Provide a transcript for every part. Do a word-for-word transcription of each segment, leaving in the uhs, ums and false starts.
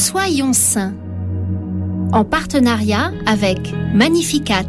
Soyons saints, en partenariat avec Magnificat.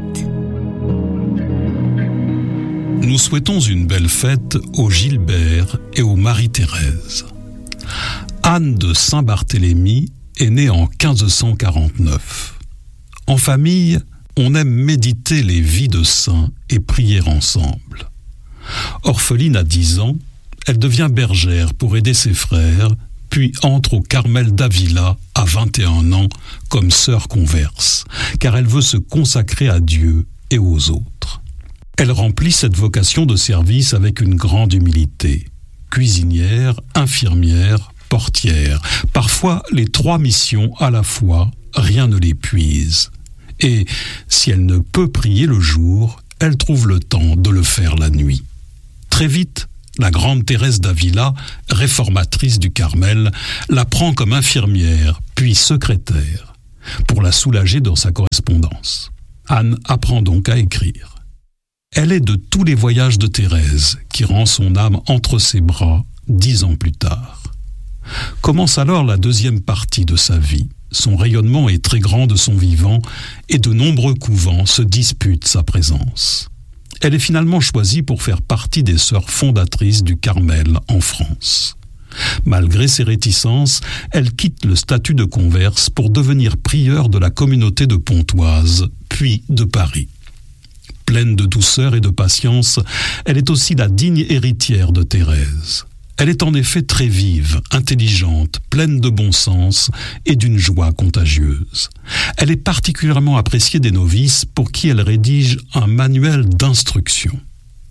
Nous souhaitons une belle fête aux Gilbert et aux Marie-Thérèse. Anne de Saint-Barthélemy est née en quinze cent quarante-neuf. En famille, on aime méditer les vies de saints et prier ensemble. Orpheline à dix ans, elle devient bergère pour aider ses frères, puis entre au Carmel d'Avila à vingt et un ans comme sœur converse, car elle veut se consacrer à Dieu et aux autres. Elle remplit cette vocation de service avec une grande humilité. Cuisinière, infirmière, portière, parfois les trois missions à la fois, rien ne l'épuise. Et si elle ne peut prier le jour, elle trouve le temps de le faire la nuit. Très vite, la grande Thérèse d'Avila, réformatrice du Carmel, la prend comme infirmière, puis secrétaire, pour la soulager dans sa correspondance. Anne apprend donc à écrire. Elle est de tous les voyages de Thérèse, qui rend son âme entre ses bras dix ans plus tard. Commence alors la deuxième partie de sa vie. Son rayonnement est très grand de son vivant et de nombreux couvents se disputent sa présence. Elle est finalement choisie pour faire partie des sœurs fondatrices du Carmel en France. Malgré ses réticences, elle quitte le statut de converse pour devenir prieure de la communauté de Pontoise, puis de Paris. Pleine de douceur et de patience, elle est aussi la digne héritière de Thérèse. Elle est en effet très vive, intelligente, pleine de bon sens et d'une joie contagieuse. Elle est particulièrement appréciée des novices pour qui elle rédige un manuel d'instruction.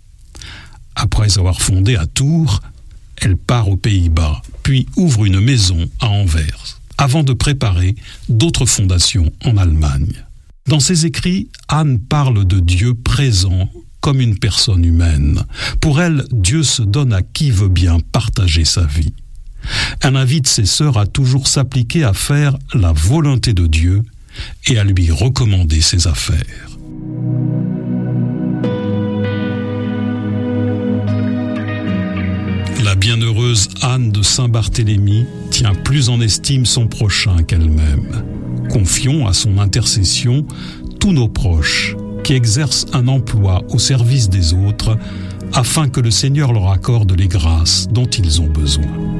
Après avoir fondé à Tours, elle part aux Pays-Bas, puis ouvre une maison à Anvers, avant de préparer d'autres fondations en Allemagne. Dans ses écrits, Anne parle de Dieu présent comme une personne humaine. Pour elle, Dieu se donne à qui veut bien partager sa vie. Elle invite ses sœurs à toujours s'appliquer à faire la volonté de Dieu et à lui recommander ses affaires. La bienheureuse Anne de Saint-Barthélemy tient plus en estime son prochain qu'elle-même. Confions à son intercession tous nos proches qui exercent un emploi au service des autres afin que le Seigneur leur accorde les grâces dont ils ont besoin.